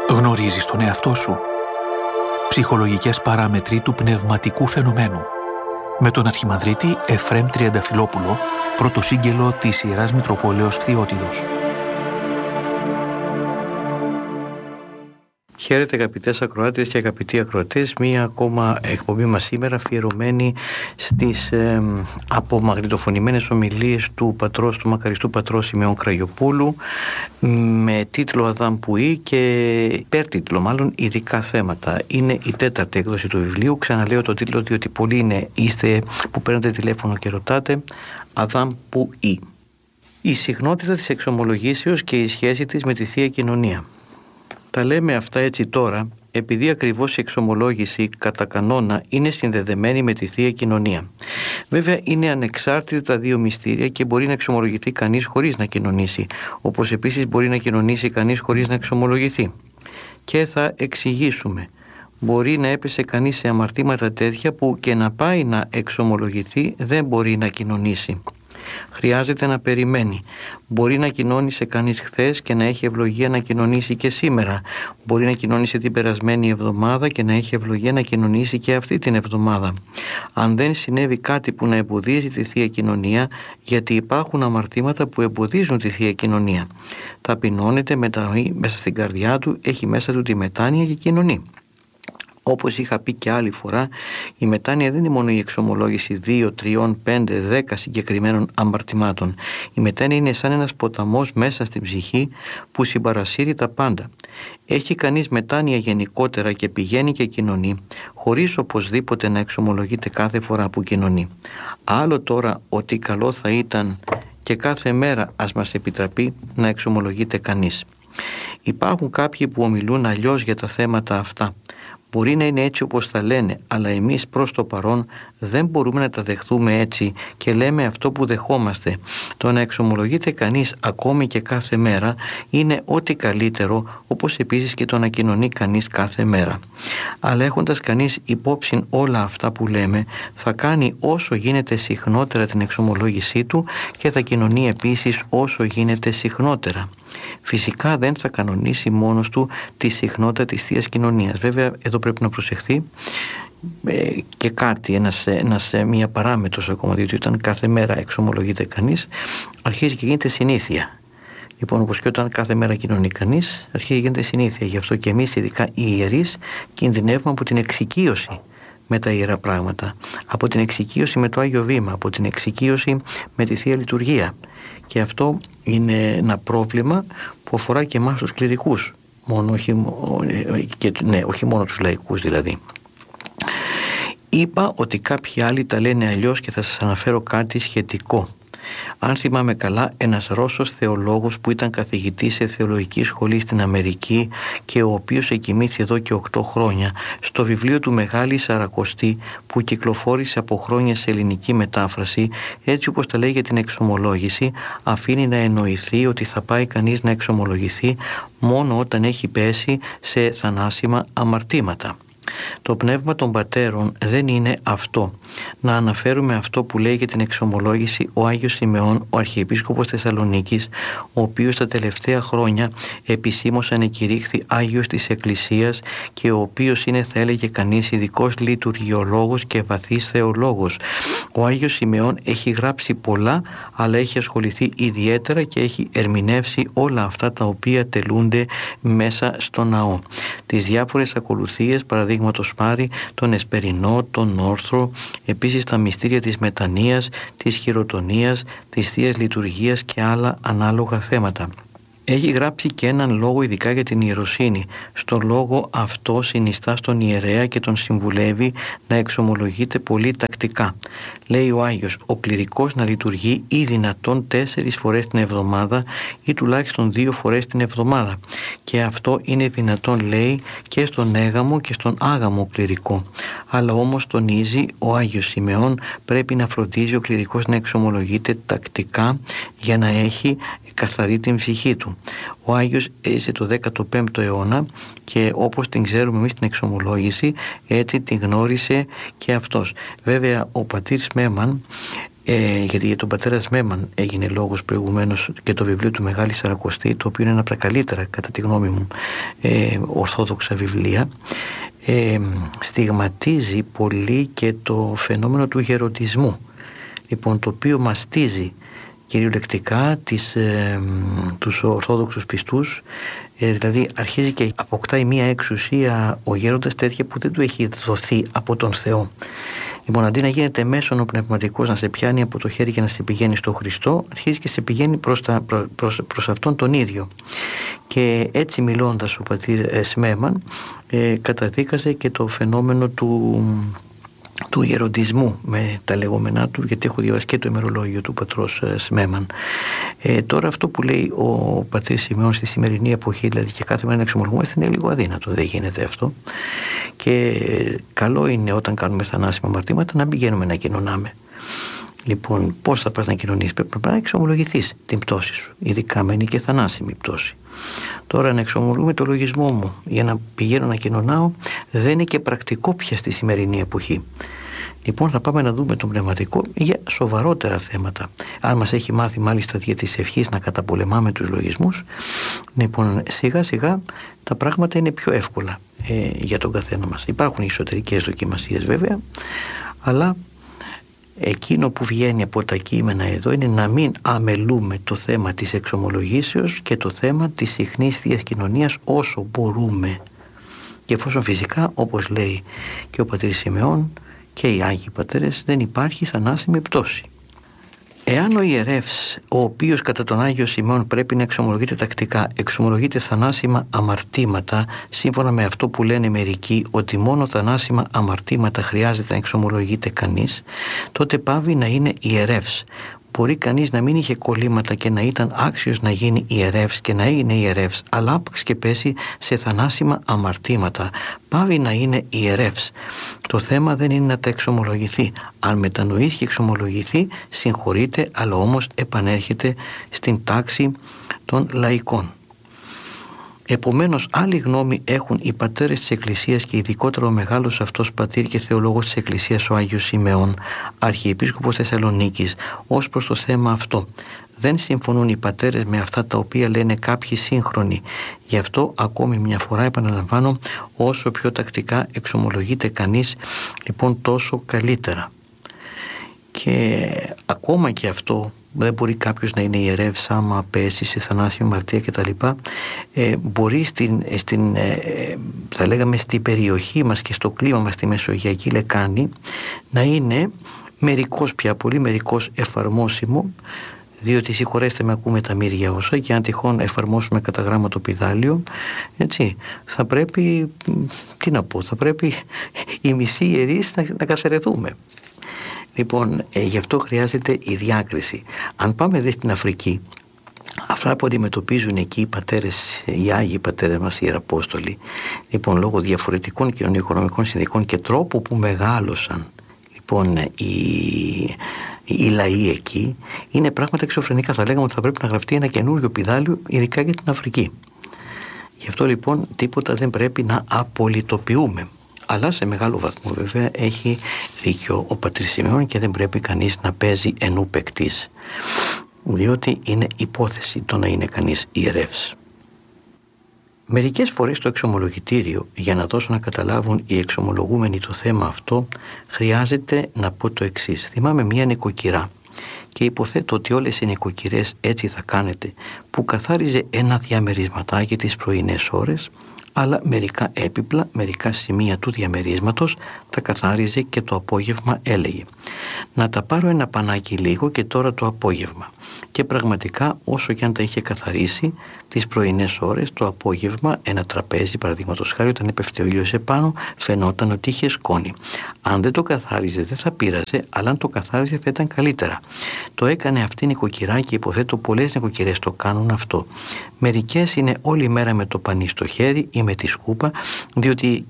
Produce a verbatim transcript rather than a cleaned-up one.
Γνωρίζεις τον εαυτό σου? Ψυχολογικές παράμετροι του πνευματικού φαινομένου. Με τον Αρχιμανδρίτη Εφραίμ Τριανταφυλόπουλο, πρωτοσύγγελο της Ιεράς Μητροπόλεως Φθιώτιδος. Χαίρετε αγαπητές ακροάτες και αγαπητοί ακροατές, μία ακόμα εκπομπή μας σήμερα αφιερωμένη στις ε, απομαγνητοφωνημένες ομιλίες του πατρός, του μακαριστού πατρός Σιμεών Κραγιοπούλου, με τίτλο Αδάμ Πουή και υπέρτιτλο μάλλον ειδικά θέματα. Είναι η τέταρτη έκδοση του βιβλίου. Ξαναλέω το τίτλο διότι πολλοί είναι, είστε που παίρνετε τηλέφωνο και ρωτάτε. Αδάμ Πουή. Η συχνότητα της εξομολογήσεως και η σχέση της με τη Θεία Κοινωνία. Τα λέμε αυτά έτσι τώρα, επειδή ακριβώς η εξομολόγηση κατά κανόνα είναι συνδεδεμένη με τη Θεία Κοινωνία. Βέβαια είναι ανεξάρτητα τα δύο μυστήρια και μπορεί να εξομολογηθεί κανείς χωρίς να κοινωνήσει, όπως επίσης μπορεί να κοινωνήσει κανείς χωρίς να εξομολογηθεί. Και θα εξηγήσουμε. Μπορεί να έπεσε κανείς σε αμαρτήματα τέτοια που και να πάει να εξομολογηθεί δεν μπορεί να κοινωνήσει. Χρειάζεται να περιμένει. Μπορεί να κοινώνησε κανείς χθες και να έχει ευλογία να κοινωνήσει και σήμερα. Μπορεί να κοινώνησε την περασμένη εβδομάδα και να έχει ευλογία να κοινωνήσει και αυτή την εβδομάδα. Αν δεν συνέβη κάτι που να εμποδίζει τη Θεία Κοινωνία, γιατί υπάρχουν αμαρτήματα που εμποδίζουν τη Θεία Κοινωνία. Ταπεινώνεται μέσα στην καρδιά του, έχει μέσα του τη μετάνοια και κοινωνεί. Όπως είχα πει και άλλη φορά, η μετάνοια δεν είναι μόνο η εξομολόγηση δύο, τρία, πέντε, δέκα συγκεκριμένων αμαρτημάτων. Η μετάνοια είναι σαν ένας ποταμός μέσα στην ψυχή που συμπαρασύρει τα πάντα. Έχει κανείς μετάνοια γενικότερα και πηγαίνει και κοινωνεί, χωρίς οπωσδήποτε να εξομολογείται κάθε φορά που κοινωνεί. Άλλο τώρα ότι καλό θα ήταν και κάθε μέρα ας μας επιτραπεί να εξομολογείται κανείς. Υπάρχουν κάποιοι που ομιλούν αλλιώς για τα θέματα αυτά. Μπορεί να είναι έτσι όπως τα λένε, αλλά εμείς προς το παρόν δεν μπορούμε να τα δεχθούμε έτσι και λέμε αυτό που δεχόμαστε. Το να εξομολογείται κανείς ακόμη και κάθε μέρα είναι ό,τι καλύτερο, όπως επίσης και το να κοινωνεί κανείς κάθε μέρα. Αλλά έχοντας κανείς υπόψη όλα αυτά που λέμε, θα κάνει όσο γίνεται συχνότερα την εξομολόγησή του και θα κοινωνεί επίσης όσο γίνεται συχνότερα. Φυσικά δεν θα κανονίσει μόνος του τη συχνότητα της Θείας Κοινωνίας. Βέβαια εδώ πρέπει να προσεχθεί ε, και κάτι, ένας, ένας, μία παράμετρος ακόμα, διότι όταν κάθε μέρα εξομολογείται κανείς, αρχίζει και γίνεται συνήθεια. Λοιπόν, όπως και όταν κάθε μέρα κοινωνεί κανείς, αρχίζει και γίνεται συνήθεια. Γι' αυτό και εμείς, ειδικά οι ιερείς, κινδυνεύουμε από την εξοικείωση με τα ιερά πράγματα, από την εξοικείωση με το Άγιο Βήμα, από την εξοικείωση με τη Θεία Λειτουργία. Και αυτό είναι ένα πρόβλημα που αφορά και εμάς τους κληρικούς, μόνο, όχι, και, ναι, όχι μόνο τους λαϊκούς δηλαδή. Είπα ότι κάποιοι άλλοι τα λένε αλλιώς και θα σας αναφέρω κάτι σχετικό. Αν θυμάμαι καλά, ένας Ρώσος θεολόγος που ήταν καθηγητής σε θεολογική σχολή στην Αμερική και ο οποίος εκοιμήθη εδώ και οκτώ χρόνια, στο βιβλίο του Μεγάλη Σαρακοστή που κυκλοφόρησε από χρόνια σε ελληνική μετάφραση, έτσι όπως τα λέει για την εξομολόγηση, αφήνει να εννοηθεί ότι θα πάει κανείς να εξομολογηθεί μόνο όταν έχει πέσει σε θανάσιμα αμαρτήματα. Το πνεύμα των πατέρων δεν είναι αυτό. Να αναφέρουμε αυτό που λέει για την εξομολόγηση ο Άγιος Σιμεών, ο Αρχιεπίσκοπος Θεσσαλονίκης, ο οποίος τα τελευταία χρόνια επισήμως ανεκηρύχθη Άγιος της Εκκλησίας και ο οποίος είναι, θα έλεγε κανείς, ειδικός λειτουργιολόγος και βαθύς θεολόγος. Ο Άγιος Σιμεών έχει γράψει πολλά, αλλά έχει ασχοληθεί ιδιαίτερα και έχει ερμηνεύσει όλα αυτά τα οποία τελούνται μέσα στο ναό. Τις διάφορες ακολουθίες, παραδείγματος χάρη τον Εσπερινό, τον Όρθρο, επίσης τα μυστήρια της μετανοίας, της χειροτονίας, της Θείας Λειτουργίας και άλλα ανάλογα θέματα. Έχει γράψει και έναν λόγο ειδικά για την ιεροσύνη. Στο λόγο αυτό συνιστά στον ιερέα και τον συμβουλεύει να εξομολογείται πολύ τακτικά. Λέει ο Άγιος, ο κληρικός να λειτουργεί ή δυνατόν τέσσερις φορές την εβδομάδα ή τουλάχιστον δύο φορές την εβδομάδα. Και αυτό είναι δυνατόν, λέει, και στον έγαμο και στον άγαμο κληρικό. Αλλά όμως τονίζει ο Άγιος Σιμεών, πρέπει να φροντίζει ο κληρικός να εξομολογείται τακτικά για να έχει καθαρή την ψυχή του. Ο Άγιος έζησε το δέκατο πέμπτο αιώνα και όπως την ξέρουμε εμείς την εξομολόγηση, έτσι την γνώρισε και αυτός. Βέβαια ο πατήρ Σμέμαν Ε, γιατί για τον πατέρα Σμέμαν έγινε λόγος προηγουμένως και το βιβλίο του Μεγάλη Σαρακοστή, το οποίο είναι ένα από τα καλύτερα κατά τη γνώμη μου ε, ορθόδοξα βιβλία, ε, στιγματίζει πολύ και το φαινόμενο του γεροντισμού, λοιπόν, το οποίο μαστίζει κυριολεκτικά τις, ε, τους ορθόδοξους πιστούς, ε, δηλαδή αρχίζει και αποκτάει μία εξουσία ο γέροντας τέτοια που δεν του έχει δοθεί από τον Θεό. Λοιπόν, αντί να γίνεται μέσον ο πνευματικός να σε πιάνει από το χέρι και να σε πηγαίνει στο Χριστό, αρχίζει και σε πηγαίνει προς, τα, προς, προς αυτόν τον ίδιο. Και έτσι μιλώντας ο πατήρ Σμέμαν ε, καταδίκαζε και το φαινόμενο του, του γεροντισμού με τα λεγόμενά του, γιατί έχω διαβάσει και το ημερολόγιο του πατρός Σμέμαν. Ε, τώρα αυτό που λέει ο πατήρ Σιμεών στη σημερινή εποχή, δηλαδή και κάθε μέρα να εξομολογούμαστε, είναι λίγο αδύνατο, δεν γίνεται αυτό. Και καλό είναι όταν κάνουμε θανάσιμα αμαρτήματα να μην πηγαίνουμε να κοινωνάμε. Λοιπόν, πώς θα πας να κοινωνήσεις? Πρέπει να εξομολογηθείς την πτώση σου, ειδικά με είναι και θανάσιμη πτώση. Τώρα να εξομολογούμε το λογισμό μου για να πηγαίνω να κοινωνάω δεν είναι και πρακτικό πια στη σημερινή εποχή. Λοιπόν, θα πάμε να δούμε τον πνευματικό για σοβαρότερα θέματα. Αν μας έχει μάθει μάλιστα δια της ευχής να καταπολεμάμε τους λογισμούς, λοιπόν, σιγά σιγά τα πράγματα είναι πιο εύκολα ε, για τον καθένα μας. Υπάρχουν εσωτερικές δοκιμασίες βέβαια, αλλά εκείνο που βγαίνει από τα κείμενα εδώ είναι να μην αμελούμε το θέμα της εξομολογήσεως και το θέμα της συχνής θείας κοινωνίας όσο μπορούμε. Και εφόσον φυσικά, όπως λέει και ο πατήρ Σιμεών και οι Άγιοι Πατέρες, δεν υπάρχει θανάσιμη πτώση. Εάν ο ιερεύς, ο οποίος κατά τον Άγιο Σιμεών πρέπει να εξομολογείται τακτικά, εξομολογείται θανάσιμα αμαρτήματα, σύμφωνα με αυτό που λένε μερικοί ότι μόνο θανάσιμα αμαρτήματα χρειάζεται να εξομολογείται κανείς, τότε πάβει να είναι ιερεύς. Μπορεί κανείς να μην είχε κολλήματα και να ήταν άξιος να γίνει ιερεύς και να είναι ιερεύς, αλλά άπαξ και πέσει σε θανάσιμα αμαρτήματα, πάβει να είναι ιερεύς. Το θέμα δεν είναι να τα εξομολογηθεί. Αν μετανοήσει και εξομολογηθεί, συγχωρείται, αλλά όμως επανέρχεται στην τάξη των λαϊκών. Επομένως, άλλη γνώμη έχουν οι πατέρες της Εκκλησίας και ειδικότερα ο μεγάλος αυτός πατήρ και θεολόγος της Εκκλησίας ο Άγιος Σιμεών, Αρχιεπίσκοπος Θεσσαλονίκης, ως προς το θέμα αυτό. Δεν συμφωνούν οι πατέρες με αυτά τα οποία λένε κάποιοι σύγχρονοι. Γι' αυτό ακόμη μια φορά επαναλαμβάνω, όσο πιο τακτικά εξομολογείται κανείς, λοιπόν, τόσο καλύτερα. Και ακόμα και αυτό, δεν μπορεί κάποιος να είναι ιερεύς άμα πέσει σε θανάσιμη αμαρτία κτλ. Ε, μπορεί στην, στην, ε, θα λέγαμε στην περιοχή μας και στο κλίμα μας, στη Μεσογειακή Λεκάνη, να είναι μερικώς πια, πολύ μερικώς εφαρμόσιμο, διότι συγχωρέστε με, ακούμε τα μύρια όσα, και αν τυχόν εφαρμόσουμε κατά γράμμα το πηδάλιο, έτσι, θα πρέπει, τι να πω, θα πρέπει οι μισοί ιερείς να, να καθαιρεθούμε. Λοιπόν, ε, γι' αυτό χρειάζεται η διάκριση. Αν πάμε δε στην Αφρική, αυτά που αντιμετωπίζουν εκεί οι πατέρες, οι Άγιοι Πατέρες μας, οι Ιεραπόστολοι, λοιπόν, λόγω διαφορετικών κοινωνικο-οικονομικών συνθηκών και τρόπου που μεγάλωσαν, λοιπόν, οι, οι λαοί εκεί, είναι πράγματα εξωφρενικά. Θα λέγαμε ότι θα πρέπει να γραφτεί ένα καινούριο πηδάλιο, ειδικά για την Αφρική. Γι' αυτό λοιπόν τίποτα δεν πρέπει να απολυτοποιούμε. Αλλά σε μεγάλο βαθμό βέβαια έχει δίκιο ο πατήρ Σιμεών και δεν πρέπει κανείς να παίζει ενού παικτής, διότι είναι υπόθεση το να είναι κανείς ιερεύς. Μερικές φορές στο εξομολογητήριο, για να δώσω να καταλάβουν οι εξομολογούμενοι το θέμα αυτό, χρειάζεται να πω το εξής. Θυμάμαι μια νοικοκυρά και υποθέτω ότι όλες οι νοικοκυρές έτσι θα κάνετε, που καθάριζε ένα διαμερισματάκι τις πρωινές ώρες, αλλά μερικά έπιπλα, μερικά σημεία του διαμερίσματος τα καθάριζε και το απόγευμα έλεγε «Να τα πάρω ένα πανάκι λίγο και τώρα το απόγευμα». Και πραγματικά όσο και αν τα είχε καθαρίσει τις πρωινές ώρες, το απόγευμα ένα τραπέζι, παραδείγματος χάρη, όταν έπεφτε ο ήλιος επάνω, φαινόταν ότι είχε σκόνη. Αν δεν το καθάριζε δεν θα πείραζε, αλλά αν το καθάριζε θα ήταν καλύτερα. Το έκανε αυτή η νοικοκυρά και υποθέτω πολλές νοικοκυρές το κάνουν αυτό. Μερικές είναι όλη μέρα με το πανί στο χέρι ή με τη σκούπα, διότι